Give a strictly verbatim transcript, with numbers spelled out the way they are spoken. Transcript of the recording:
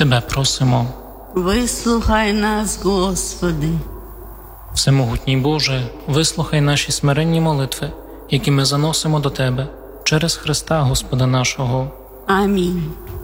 Тебе просимо. Вислухай нас, Господи. Всемогутній Боже, вислухай наші смиренні молитви, які ми заносимо до Тебе через Христа Господа нашого. Амінь.